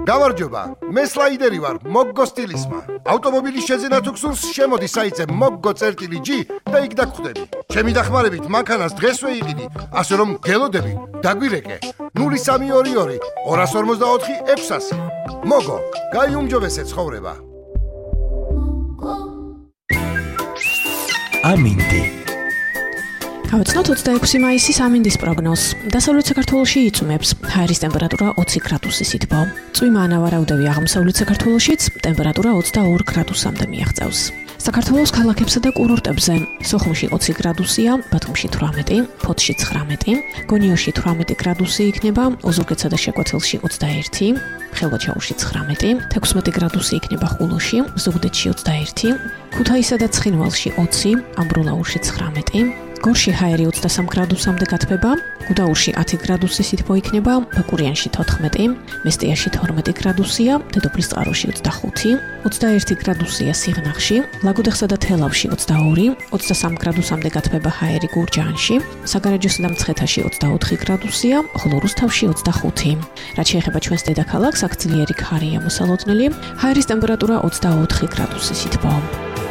გამარჯობა, მე სლაიდერი ვარ, მოგგო სტილისმა. ავტომობილის შეძენა თუ გსურს, შემოდი საიტზე moggo.g და იქ დაგხვდები. ჩემი დახმარებით მანქანას დღესვე იყიდი, ასე რომ გელოდები, დაგვირეკე. 0322 254 600. მოგო, გაიუმჯობესე ცხოვრება. ამინდი. გავაცნოთ 26 მაისის ამინდის პროგნოზს. დასავლეთ საქართველოში იწვიმებს. ჰაერის ტემპერატურა 20 გრადუსი სითბო. წვიმა ანავარაუდები აღმოსავლეთ საქართველოშიც, ტემპერატურა 22 გრადუსამდე მიაღწევს. საქართველოს ქალაქებსა და კურორტებზე სოხუმში 20 გრადუსია, ბათუმში 18, ფოთში 19, გონიოში 18 გრადუსი იქნება, ოზურგეთსა და შეკვეთილში 21, ხელვაჩაურში 19, 16 გრადუსი იქნება ხულოში, ზუგდიდში 21, ქუთაისსა და ცხინვალში 20, ამბროლაურში 19, გორში ჰაერი 23 გრადუსამდე გათბება, გუდაურში 10 გრადუსი სითბო იქნება, ბაკურიანში 14, მესტიაში 12 გრადუსია, დედოფლის წყაროში 25, 21 გრადუსია სიღნაღში, ლაგოდეხსა და თელავში 22, 23 გრადუსამდე გათბება ჰაერი გურჯაანში, საგარეჯოსა და მცხეთაში 24 გრადუსია, ხოლო რუსთავში 25. რაც შეეხება ჩვენს დედაქალაქს, აქ ძლიერი ქარია მოსალოდნელი, ჰაერის ტემპერატურა 24 გრადუსი სითბო.